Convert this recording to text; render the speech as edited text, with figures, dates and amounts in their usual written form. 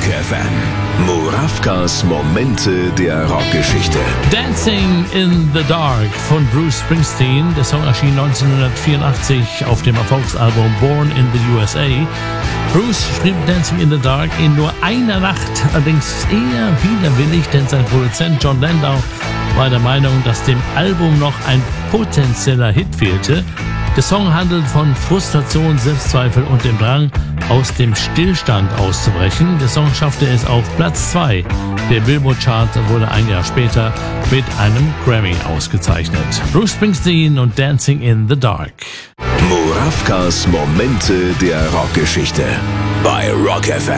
FM. Murawkas Momente der Rockgeschichte. Dancing in the Dark von Bruce Springsteen. Der Song erschien 1984 auf dem Erfolgsalbum Born in the USA. Bruce schrieb Dancing in the Dark in nur einer Nacht, allerdings eher widerwillig, denn sein Produzent Jon Landau war der Meinung, dass dem Album noch ein potenzieller Hit fehlte. Der Song handelt von Frustration, Selbstzweifel und dem Drang, aus dem Stillstand auszubrechen. Der Song schaffte es auf Platz 2 der Billboard-Chart und wurde ein Jahr später mit einem Grammy ausgezeichnet. Bruce Springsteen und Dancing in the Dark. Murawkas Momente der Rockgeschichte bei Rock FM.